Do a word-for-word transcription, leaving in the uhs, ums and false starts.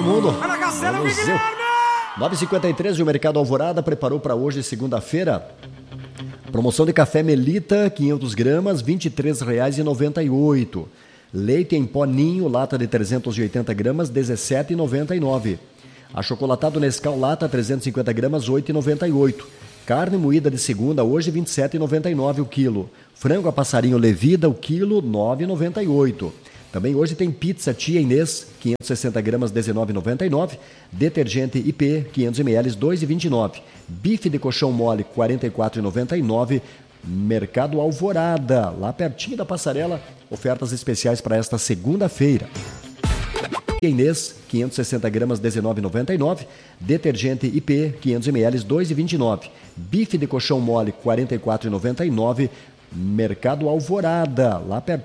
todo mundo. Vamos ver. nove e cinquenta e três e o Mercado Alvorada preparou para hoje, segunda-feira, promoção de café Melita, quinhentas gramas, vinte e três reais e noventa e oito centavos. Leite em pó Ninho, lata de trezentas e oitenta gramas, dezessete reais e noventa e nove centavos. Achocolatado Nescau, lata, trezentas e cinquenta gramas, oito reais e noventa e oito centavos. Carne moída de segunda, hoje, vinte e sete reais e noventa e nove centavos o quilo. Frango a passarinho Levida, o quilo, nove reais e noventa e oito centavos. Também hoje tem pizza Tia Inês, quinhentas e sessenta gramas, dezenove reais e noventa e nove centavos. Detergente I P, quinhentos mililitros, dois reais e vinte e nove centavos. Bife de colchão mole, quarenta e quatro reais e noventa e nove centavos. Mercado Alvorada, lá pertinho da passarela, ofertas especiais para esta segunda-feira. Tia Inês, quinhentas e sessenta gramas, dezenove reais e noventa e nove centavos. Detergente I P, quinhentos mililitros, dois reais e vinte e nove centavos. Bife de colchão mole, quarenta e quatro reais e noventa e nove centavos. Mercado Alvorada, lá pertinho.